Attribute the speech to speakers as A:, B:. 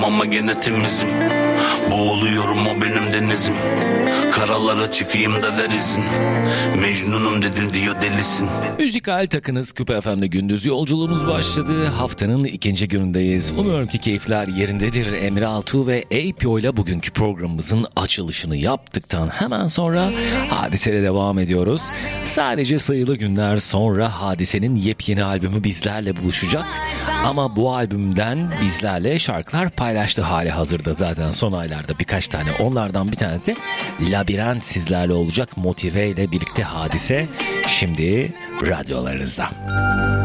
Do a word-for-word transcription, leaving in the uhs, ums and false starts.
A: ama gene temizim. Boğuluyorum, o benim denizim. Karalara çıkayım da ver izin. Mecnunum dedi diyor delisin.
B: Müzikal takınız Küpe F M'de gündüz yolculuğumuz başladı. Haftanın ikinci günündeyiz. Umuyorum ki keyifler yerindedir. Emre Altuğ ve A P O ile bugünkü programımızın açılışını yaptıktan hemen sonra Hadise'yle devam ediyoruz. Sadece sayılı günler sonra Hadise'nin yepyeni albümü bizlerle buluşacak. Ama bu albümden bizlerle şarkılar paylaştı hali hazırda zaten son aylarda birkaç tane. Onlardan bir tanesi Labirent sizlerle olacak. Motive ile birlikte Hadise şimdi radyolarınızda.